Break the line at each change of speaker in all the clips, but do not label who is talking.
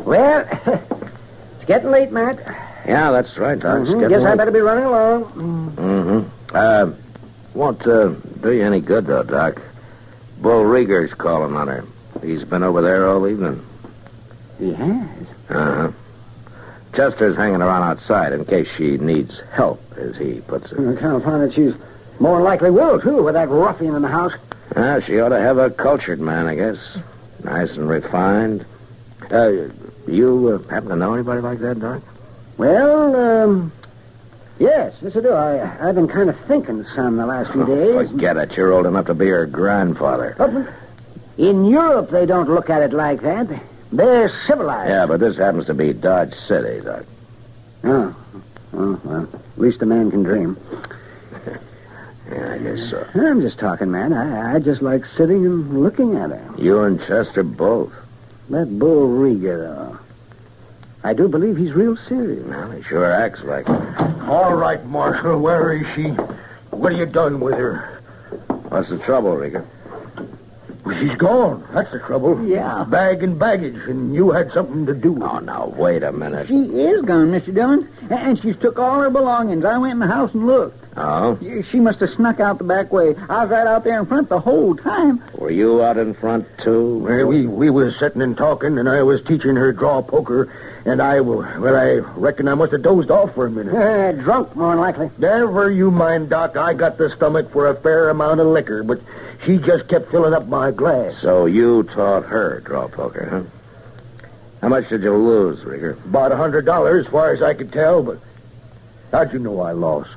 Well, it's getting late, Matt.
Yeah, that's right, Doc. It's getting
Guess I
late.
better be running along.
Won't do you any good, though, Doc. Bull Rieger's calling on her. He's been over there all evening.
He has?
Uh-huh. Chester's hanging around outside in case she needs help, as he puts it.
I kind of find that she's more than likely will, too, with that ruffian in the house.
She ought to have a cultured man, I guess. Nice and refined. You happen to know anybody like that, Doc?
Well, yes, I do. I've been kind of thinking some the last few days.
Forget it. You're old enough to be her grandfather.
In Europe, they don't look at it like that. They're civilized.
Yeah, but this happens to be Dodge City, Doc.
Oh, well, at least a man can dream.
Yeah, I guess so.
I'm just talking, man. I just like sitting and looking at her.
You and Chester both.
That Bull Rieger, though. I do believe he's real serious.
Well, he sure acts like it.
All right, Marshal, where is she? What have you done with her?
What's the trouble, Rieger?
She's gone. That's the trouble.
Yeah.
Bag and baggage, and you had something to do with
Oh,
it.
now, wait a minute.
She is gone, Mr. Dillon. And she's took all her belongings. I went in the house and looked.
Oh?
She must have snuck out the back way. I was right out there in front the whole time.
Were you out in front, too?
Well, we was sitting and talking, and I was teaching her draw poker, and I reckon I must have dozed off for a minute.
Drunk, more than likely.
Never you mind, Doc. I got the stomach for a fair amount of liquor, but she just kept filling up my glass.
So you taught her draw poker, huh? How much did you lose, Rieger?
About $100, as far as I could tell, but how'd you know I lost?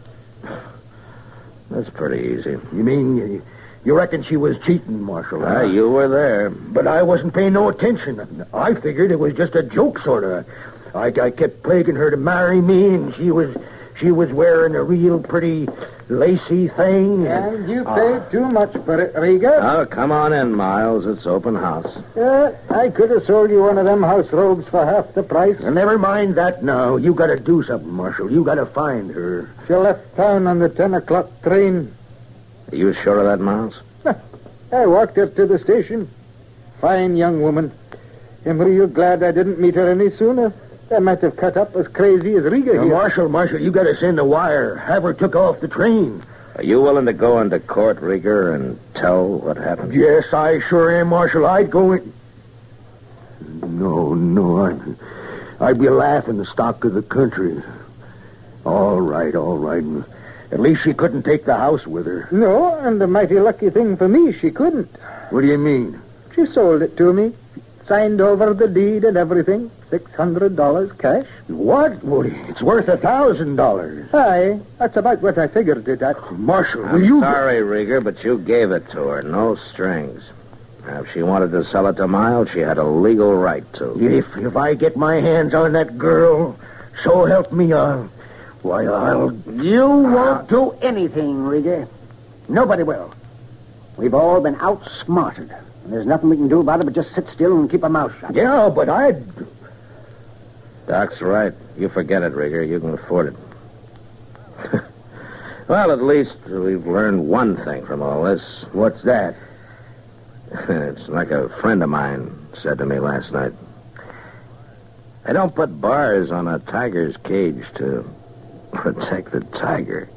That's pretty easy.
You mean you reckon she was cheating, Marshal? Huh?
You were there.
But I wasn't paying no attention. I figured it was just a joke, sort of. I kept plaguing her to marry me, and she was wearing a real pretty lacy thing.
And you paid too much for it, Rieger.
Oh, come on in, Miles. It's open house.
I could have sold you one of them house robes for half the price.
And never mind that now. You got to do something, Marshal. You got to find her.
She left town on the 10 o'clock train.
Are you sure of that, Miles?
I walked her to the station. Fine young woman. I'm real glad I didn't meet her any sooner. I might have cut up as crazy as Rieger here.
Marshal, you got to send a wire. Have her took off the train.
Are you willing to go into court, Rieger, and tell what happened?
Yes, I sure am, Marshal. I'd go in... No, I'd be laughing the stock of the country. All right. At least she couldn't take the house with her.
No, and a mighty lucky thing for me, she couldn't.
What do you mean?
She sold it to me. Signed over the deed and everything. $600 cash.
What? Well, it's worth $1,000.
Aye, that's about what I figured it at.
Marshal, will
I'm
you...
sorry, Rieger, but you gave it to her. No strings. Now, if she wanted to sell it to Miles, she had a legal right to.
If I get my hands on that girl, so help me, I'll...
You won't do anything, Rieger. Nobody will. We've all been outsmarted. And there's nothing we can do about it but just sit still and keep our mouth shut.
Yeah, but I'd...
Doc's right. You forget it, Rieger. You can afford it. Well, at least we've learned one thing from all this.
What's that?
It's like a friend of mine said to me last night. I don't put bars on a tiger's cage to protect the tiger.